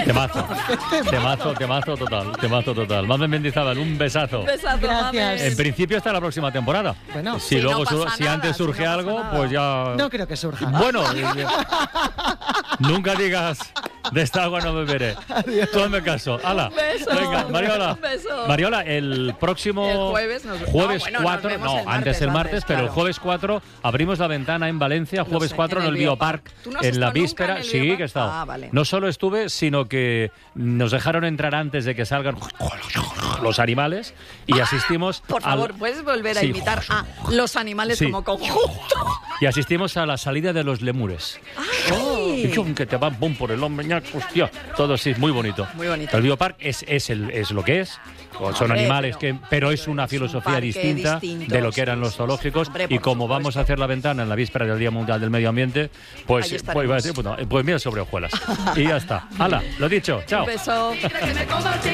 Temazo total. Mamen Mendizábal, un besazo. Gracias. En principio hasta la próxima temporada. Bueno, si sí, luego no pasa si nada, antes si surge no pasa algo, nada. pues ya. no creo que surja. Bueno, nunca digas de esta agua no beberé. Tú hazme caso. ¡Hala! Un beso. Venga, Mariola. Un beso. Mariola, el próximo El jueves nos vemos. No, bueno, nos 4, vemos el antes el martes, pero el claro. jueves 4 abrimos la ventana en Valencia, jueves sé, 4 en el Biopark, ¿Tú no has en la estado nunca víspera. en el Sí, Biopark? que he estado. Ah, vale. No solo estuve, sino que nos dejaron entrar antes de que salgan los animales y asistimos Por favor, ¿puedes volver a Sí. imitar a los animales Sí. como conjunto? Y asistimos a la salida de los lemures. Y chum, que te van pum por el hombro, ñac, hostia, todo sí, muy bonito. Muy bonito. El Biopark es lo que es. Son Hombre, animales pero es una es un filosofía parque distinta distinto, de lo que eran sí, los sí, zoológicos. hombre, Y por como supuesto. vamos a hacer la ventana en la víspera del Día Mundial del Medio Ambiente, pues Ahí iba a decir, pues mira sobre hojuelas. Y ya está. ¡Hala! Lo dicho. Chao. Un beso.